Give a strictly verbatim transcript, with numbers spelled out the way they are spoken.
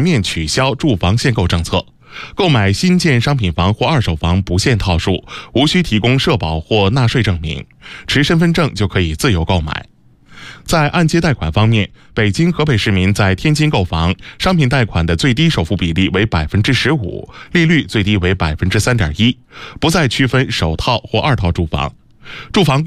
面取消住房限购政策。购买新建商品房或二手房不限套数，无需提供社保或纳税证明，持身份证就可以自由购买。在按揭贷款方面，北京、河北市民在天津购房，商品贷款的最低首付比例为百分之十五，利率最低为百分之三点一，不再区分首套或二套住房。住房